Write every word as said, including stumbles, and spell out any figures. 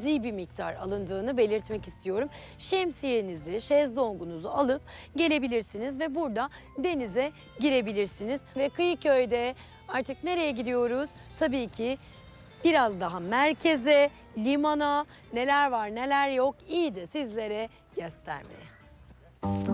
cüzi bir miktar alındığını belirtmek istiyorum. Şemsiyenizi, şezlongunuzu alıp gelebilirsiniz ve burada denize girebilirsiniz. Ve Kıyıköy'de artık nereye gidiyoruz? Tabii ki biraz daha merkeze, limana, neler var neler yok iyice sizlere göstermeye.